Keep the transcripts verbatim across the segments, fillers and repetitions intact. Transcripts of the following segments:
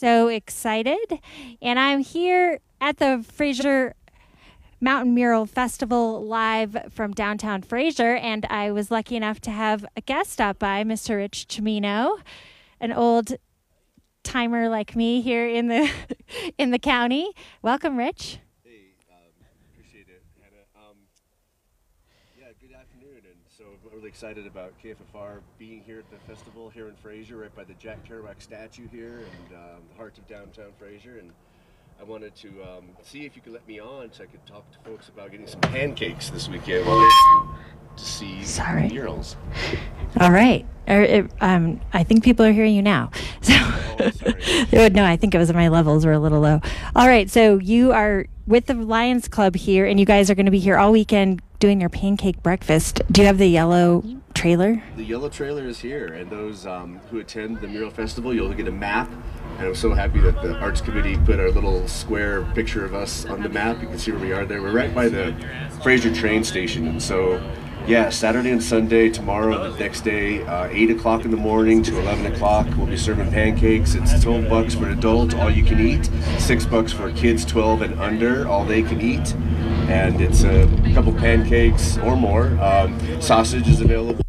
So excited. And I'm here at the Fraser Mountain Mural Festival live from downtown Fraser, and I was lucky enough to have a guest stop by, Mister Rich Cimino, an old timer like me here in the in the county. Welcome, Rich. Hey, um, appreciate it, Hannah. Um, yeah, good afternoon, and so I'm really excited about K F F R being here at the festival here in Fraser, right by the Jack Kerouac statue here, and um, the heart of downtown Fraser. And I wanted to um, see if you could let me on so I could talk to folks about getting some pancakes this weekend while they to see Sorry. murals. All right. Er, er, um, I think people are hearing you now. So, Oh, sorry. no, I think it was my levels were a little low. All right. So you are with the Lions Club here, and you guys are going to be here all weekend doing your pancake breakfast. Do you have the yellow trailer? The yellow trailer is here, and those um, who attend the Mural Festival, you'll get a map. And I'm so happy that the Arts Committee put our little square picture of us on the map. You can see where we are there. We're right by the Fraser train station, and so yeah, Saturday and Sunday, tomorrow and the next day, uh, eight o'clock in the morning to eleven o'clock, we'll be serving pancakes. It's twelve bucks for an adult, all you can eat. six bucks for kids twelve and under, all they can eat. And it's a couple pancakes or more. Um, sausage is available.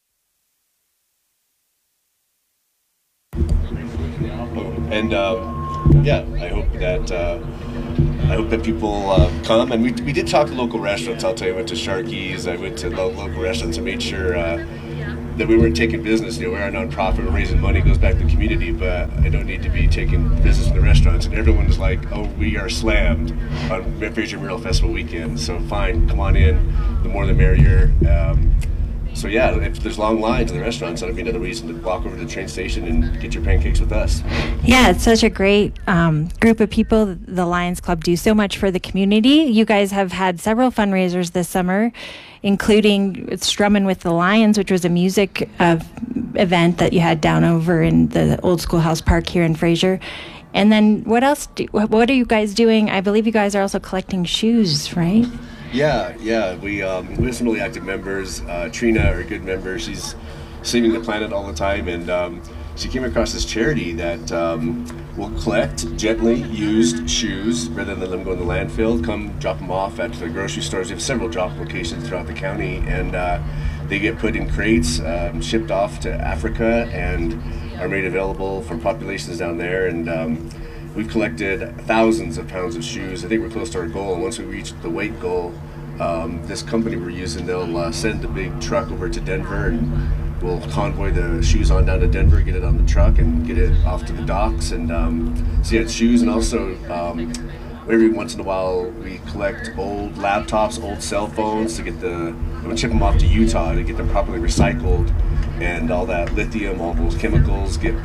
And um, yeah, I hope that uh, I hope that people uh, come. And we, we did talk to local restaurants. I'll tell you, I went to Sharky's, I went to lo- local restaurants and made sure uh, that we weren't taking business. You know, we're a nonprofit, we're raising money, goes back to the community, but I don't need to be taking business in the restaurants. And everyone's like, oh, we are slammed on Fraser Mural Festival weekend. So fine, come on in, the more the merrier. Um, So yeah, if there's long lines in the restaurants, that'd be another reason to walk over to the train station and get your pancakes with us. Yeah, it's such a great um, group of people. The Lions Club do so much for the community. You guys have had several fundraisers this summer, including Strummin' with the Lions, which was a music uh, event that you had down over in the Old Schoolhouse Park here in Fraser. And then what else? Do, what are you guys doing? I believe you guys are also collecting shoes, right? Yeah, yeah, we um, we have some really active members. Uh, Trina, our good member, she's saving the planet all the time, and um, she came across this charity that um, will collect gently used shoes rather than them go in the landfill. Come drop them off at the grocery stores. We have several drop locations throughout the county, and uh, they get put in crates, um, shipped off to Africa, and are made available for populations down there. And um, we've collected thousands of pounds of shoes. I think we're close to our goal, and once we reach the weight goal, um, this company we're using, they'll uh, send a big truck over to Denver, and we'll convoy the shoes on down to Denver, get it on the truck, and get it off to the docks. And um, so yeah, it's shoes, and also um, every once in a while we collect old laptops, old cell phones to get the, we'll ship them off to Utah to get them properly recycled, and all that lithium, all those chemicals get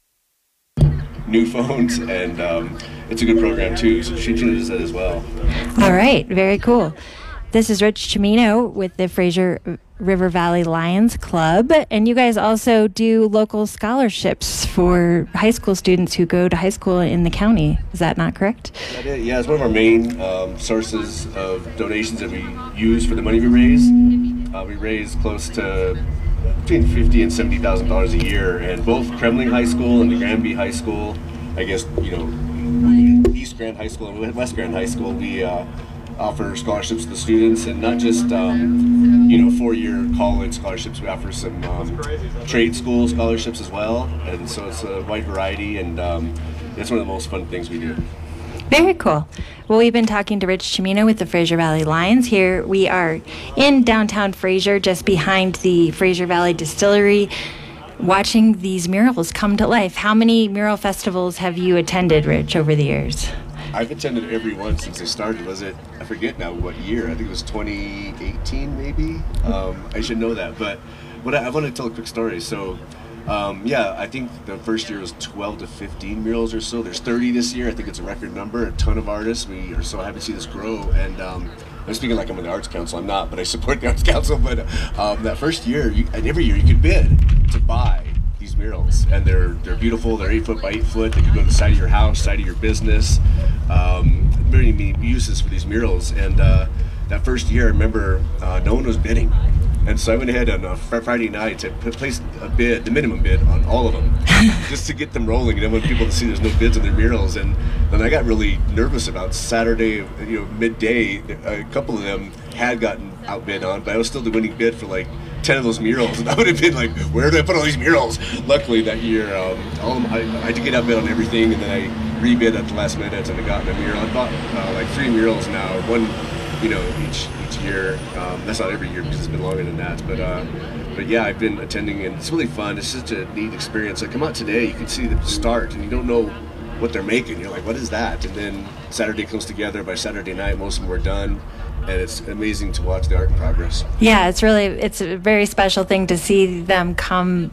new phones, and um, it's a good program too, so she does that as well. All right, very cool. This is Rich Cimino with the Fraser River Valley Lions Club, and you guys also do local scholarships for high school students who go to high school in the county. Is that not correct? That is, yeah, it's one of our main um, sources of donations that we use for the money we raise. Uh, we raise close to between fifty and seventy thousand dollars a year, and both Kremling High School and the Granby High School, I guess, you know, East Grand High School and West Grand High School, we uh, offer scholarships to the students, and not just um, you know four-year college scholarships. We offer some um, trade school scholarships as well, and so it's a wide variety, and um, it's one of the most fun things we do. Very cool. Well, we've been talking to Rich Cimino with the Fraser Valley Lions. Here we are in downtown Fraser, just behind the Fraser Valley Distillery, watching these murals come to life. How many mural festivals have you attended, Rich, over the years? I've attended every one since they started. Was it, I forget now what year, I think it was twenty eighteen maybe? Um, I should know that, but what I, I want to tell a quick story. So Um, yeah, I think the first year was twelve to fifteen murals or so. There's thirty this year. I think it's a record number. A ton of artists. We are so happy to see this grow. And um, I'm speaking like I'm in the Arts Council. I'm not, but I support the Arts Council. But um, that first year, you, and every year, you could bid to buy these murals, and they're they're beautiful. They're eight foot by eight foot. They could go to the side of your house, side of your business. Um, very many uses for these murals. And uh, that first year, I remember uh, no one was bidding. And so I went ahead on a fr- Friday night to p- place a bid, the minimum bid, on all of them, just to get them rolling. And I want people to see there's no bids on their murals. And then I got really nervous about Saturday, you know, midday. A couple of them had gotten outbid on, but I was still the winning bid for like ten of those murals, and I would have been like, where do I put all these murals? Luckily that year, um, all of them, I, I did get outbid on everything, and then I rebid at the last minute and I got a mural. I bought uh, like three murals now, one, you know, each each year. Um, that's not every year because it's been longer than that, but uh, but yeah, I've been attending, and it's really fun. It's such a neat experience. I come out today, you can see the start, and you don't know what they're making. You're like, what is that? And then Saturday comes together. By Saturday night, most of them were done. And it's amazing to watch the art in progress. Yeah, it's really, it's a very special thing to see them come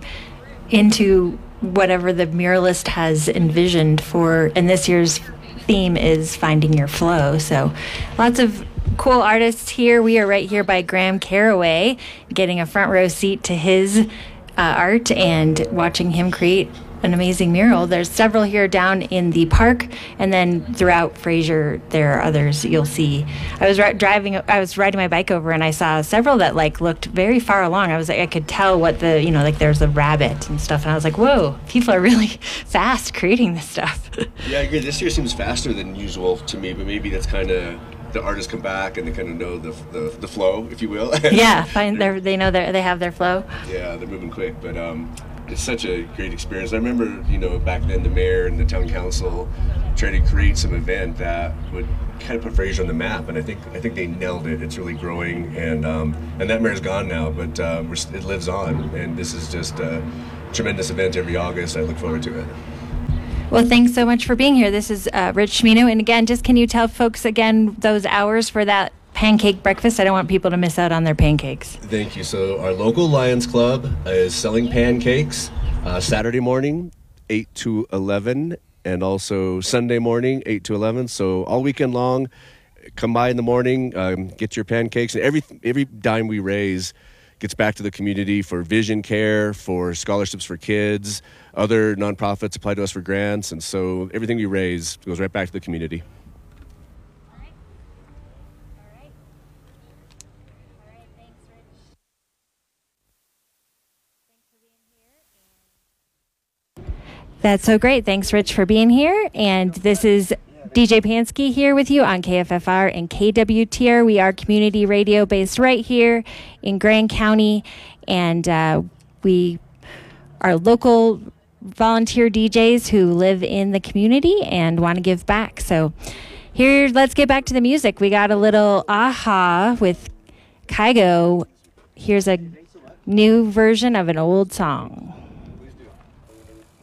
into whatever the muralist has envisioned for, and this year's theme is Finding Your Flow. So lots of cool artists here. We are right here by Graham Caraway, getting a front row seat to his uh, art and watching him create an amazing mural. There's several here down in the park, and then throughout Fraser there are others you'll see. I was ri- driving I was riding my bike over and I saw several that like looked very far along. I was like, I could tell what the, you know, like there's a rabbit and stuff, and I was like, whoa, people are really fast creating this stuff. Yeah, I agree. This year seems faster than usual to me, but maybe that's kind of the artists come back and they kind of know the the, the flow, if you will. Yeah, find their, they know they they have their flow. Yeah, they're moving quick, but um it's such a great experience. I remember, you know, back then the mayor and the town council trying to create some event that would kind of put Fraser on the map, and I think I think they nailed it. It's really growing, and um, and that mayor's gone now, but uh, we're, it lives on, and this is just a tremendous event every August. I look forward to it. Well, thanks so much for being here. This is uh, Rich Schmino, and again, just can you tell folks again those hours for that pancake breakfast? I don't want people to miss out on their pancakes. Thank you. So our local Lions Club is selling pancakes uh, Saturday morning, eight to eleven, and also Sunday morning, eight to eleven. So all weekend long, come by in the morning, um, get your pancakes, and every every dime we raise gets back to the community for vision care, for scholarships for kids. Other nonprofits apply to us for grants, and so everything we raise goes right back to the community. That's so great. Thanks, Rich, for being here. And this is D J Pansky here with you on K F F R and K W T R. We are community radio based right here in Grand County. And uh, we are local volunteer D Js who live in the community and want to give back. So here, let's get back to the music. We got a little Aha with Kygo. Here's a new version of an old song.